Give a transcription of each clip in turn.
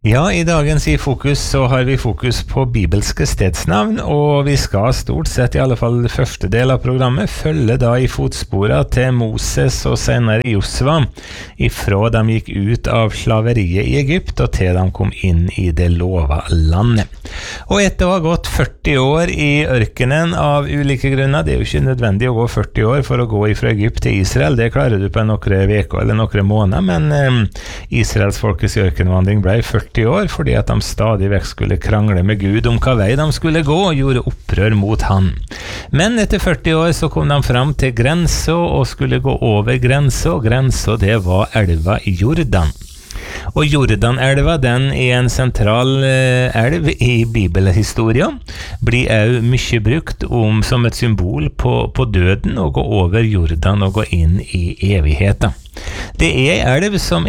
Ja, i dagens I Fokus så har vi fokus på bibelske stedsnavn, og vi skal stort sett, i alle fall første del av programmet, følge da I fotsporet til Moses og senere Josva, ifra de gikk ut av slaveriet I Egypt og til de kom inn I det lova landet. Og etter å ha gått 40 år I ørkenen av ulike grunner, det jo ikke nødvendig å gå 40 år for å gå fra Egypt til Israel, det klarer du på noen veker eller noen måneder, men Israels folkets ørkenvandring ble 40 år, fordi at de stadig vekk skulle krangle med Gud om hva vei de skulle gå, og gjorde opprør mot han. Men etter 40 år så kom de fram til grensa, og skulle gå over grensa, og grensa det var elva Jordan. Og Jordanelva, den en sentral elv I bibelhistorien, blir også mye brukt som et symbol på døden, å gå over Jordan og gå inn I evigheten. Det elv som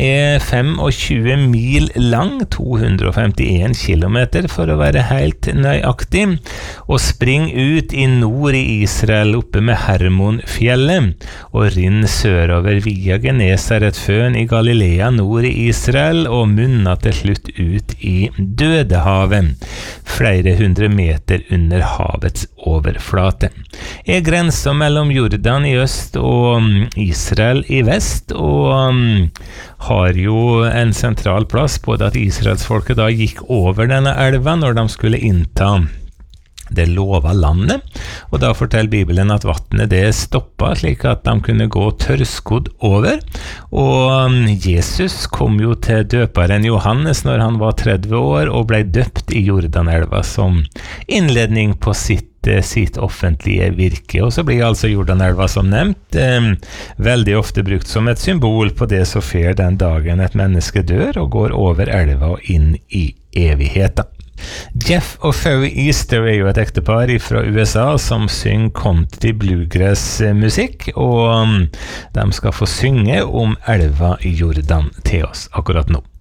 25 mil lang, 251 kilometer for å være helt nøyaktig, og springer ut I nord I Israel oppe med Hermonfjellet, og rinner sørover via Genesaretføen I Galilea nord I Israel, og munner til slutt ut I Dødehavet, flere hundre meter under havets overflate. Grensa mellom Jordan I øst og Israel I vest, og har jo en sentral plass på det at Israelsfolket da gikk over denne elva når de skulle innta det lova landet, og da forteller Bibelen at vattnet det stoppet slik at de kunne gå tørrskodd over, og Jesus kom jo til døperen Johannes når han var 30 år og ble døpt I Jordanelva som innledning på sitt offentlige virke, og så blir altså Jordanelva som nevnt veldig ofte brukt som et symbol på det som skjer den dagen et menneske dør og går over elva og inn I evigheten. Jeff og Sherry Easter jo et ektepar fra USA som synger country bluegrass musikk, og de skal få synge om elva Jordan til oss akkurat nå.